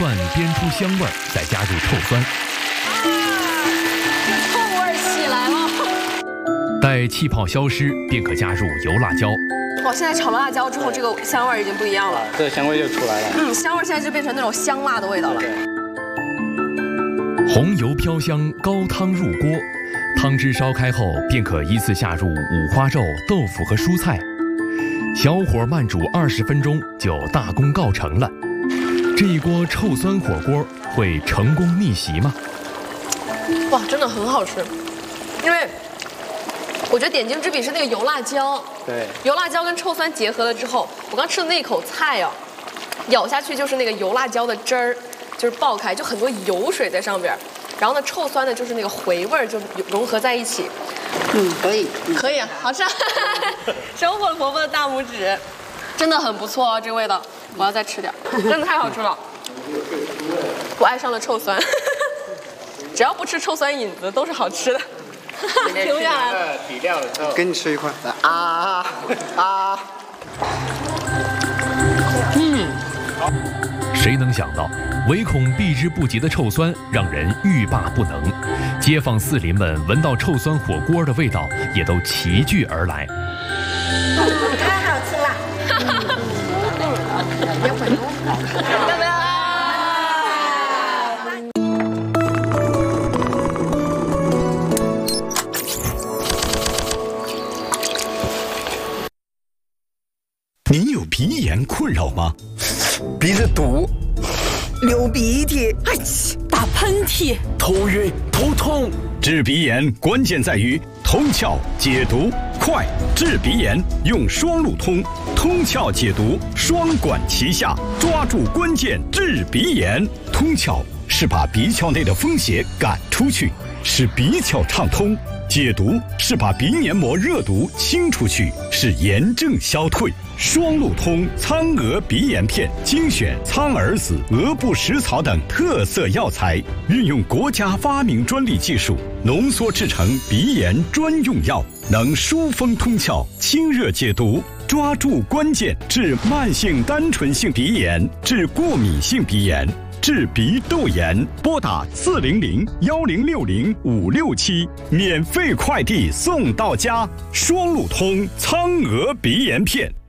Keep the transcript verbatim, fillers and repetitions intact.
蒜煸出香味儿，再加入臭酸。 啊，这臭味起来了。 待气泡消失，便可加入油辣椒。 哇，现在炒了辣椒之后，这个香味已经不一样了。 这个香味就出来了。 嗯，香味现在就变成那种香辣的味道了。 红油飘香，高汤入锅，汤汁烧开后，便可依次下入五花肉、豆腐和蔬菜。小火慢煮二十分钟，就大功告成了。这一锅臭酸火锅会成功逆袭吗？ 哇，真的很好吃，因为我觉得点睛之笔是那个油辣椒。 对， 油辣椒跟臭酸结合了之后，我刚吃的那一口菜啊，咬下去就是那个油辣椒的汁儿，就是爆开，就很多油水在上边。然后呢，臭酸的就是那个回味儿就融合在一起。 嗯，可以， 可以，好吃，收获了婆婆的大拇指，真的很不错哦，这个味道，我要再吃点，真的太好吃了。我爱上了臭酸，只要不吃臭酸引子都是好吃的。停不下来了。 底料的时候， 给你吃一块。啊啊！ 嗯，谁能想到，唯恐避之不及的臭酸让人欲罢不能。街坊四邻们闻到臭酸火锅的味道，也都齐聚而来。 太好吃了！要不要不要？ 你有鼻炎困扰吗？ 鼻子堵， 流鼻涕， 哎，打喷嚏， 头晕头痛。 治鼻炎关键在于通窍解毒快，治鼻炎用双路通，通窍解毒双管齐下，抓住关键治鼻炎。通窍是把鼻窍内的风邪赶出去，使鼻窍畅通；解毒是把鼻黏膜热毒清出去，使炎症消退。双路通苍蛾鼻炎片精选苍耳子、鹅不食草等特色药材，运用国家发明专利技术浓缩制成鼻炎专用药，能疏风通窍、清热解毒，抓住关键治慢性单纯性鼻炎、治过敏性鼻炎、治鼻窦炎。拨打四零零幺零六零五六七，免费快递送到家。双路通苍蛾鼻炎片。